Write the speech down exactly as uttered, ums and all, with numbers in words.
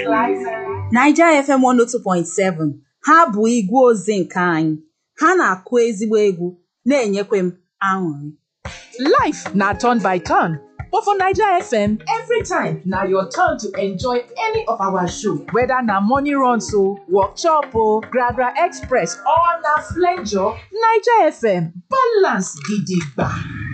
Niger F M one oh two point seven ha bụ igwe ozi nke anyị. Ha na-akụ ezigbo egwu na-enyekwa m aṅụrị. Life na turn by turn, but for Niger F M, every time na your turn to enjoy any of our show. Whether na morning runs o, workshop o, Gragra Express or na flenjo, Niger F M balance gidigba.